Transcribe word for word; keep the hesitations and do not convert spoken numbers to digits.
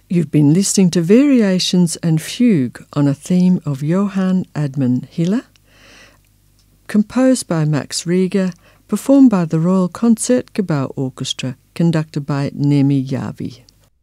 You've been listening to Variations and Fugue on a theme of Johann Adman Hiller, composed by Max Reger, performed by the Royal Concertgebouw Orchestra, conducted by Nemi Yavi.